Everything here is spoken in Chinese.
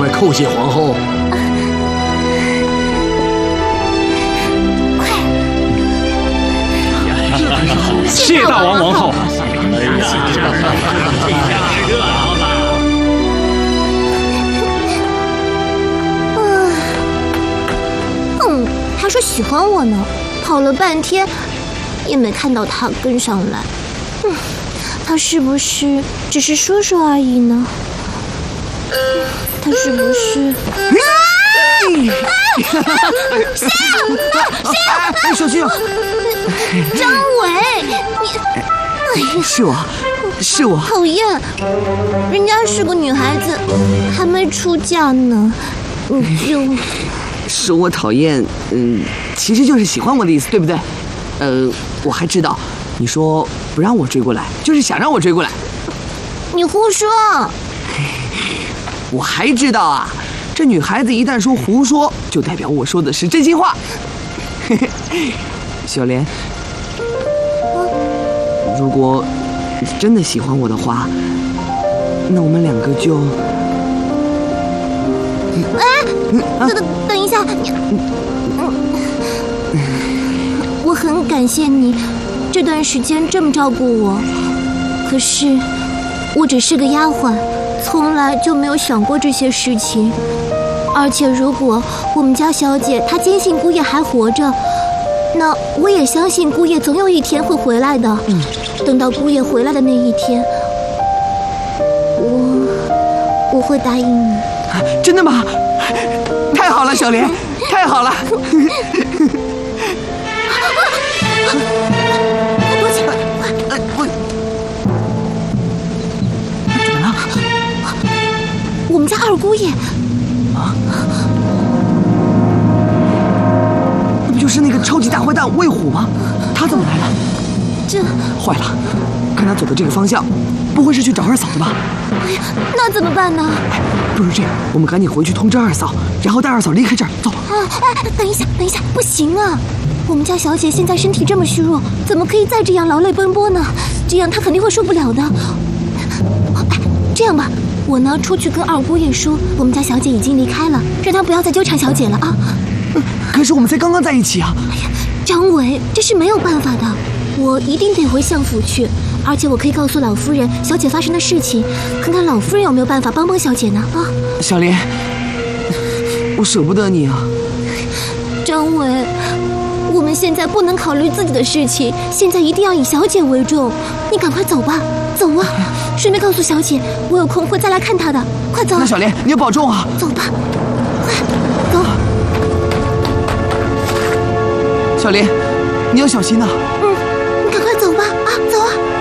快叩谢皇后！ 快！ 谢大王王后。 他说喜欢我呢，跑了半天也没看到他跟上来。他是不是只是说说而已呢？他是不是？ 小心啊！ 张伟，你是我。 讨厌，人家是个女孩子，还没出嫁呢，你就。 说我讨厌，其实就是喜欢我的意思，对不对？我还知道，你说不让我追过来，就是想让我追过来。 你胡说！ 我还知道啊，这女孩子一旦说胡说，就代表我说的是真心话。小莲，如果你真的喜欢我的话，那我们两个就…… 等一下，我很感谢你这段时间这么照顾我，可是我只是个丫鬟，从来就没有想过这些事情。而且如果我们家小姐她坚信姑爷还活着，那我也相信姑爷总有一天会回来的。等到姑爷回来的那一天，我会答应你。 真的吗？太好了，小莲，太好了！ 躲起来！ 怎么了？ 我们家二姑爷啊！那不就是那个超级大坏蛋魏虎吗？他怎么来了？ 这坏了，看他走的这个方向，不会是去找二嫂的吧？ 哎呀，那怎么办呢？ 不如这样，我们赶紧回去通知二嫂，然后带二嫂离开这儿。走。 等一下，不行啊！我们家小姐现在身体这么虚弱，怎么可以再这样劳累奔波呢？这样她肯定会受不了的。这样吧，我呢出去跟二姑爷说，我们家小姐已经离开了，让她不要再纠缠小姐了啊。 可是我们才刚刚在一起啊！ 哎呀，张伟，这是没有办法的，我一定得回相府去。而且我可以告诉老夫人小姐发生的事情，看看老夫人有没有办法帮帮小姐呢？啊， 小莲，我舍不得你啊。 张伟，我们现在不能考虑自己的事情，现在一定要以小姐为重。你赶快走吧，走啊！顺便告诉小姐，我有空会再来看她的。快走！ 那小莲，你要保重啊！ 走吧，快走！ 小莲，你要小心呐。 你赶快走吧！啊，走啊！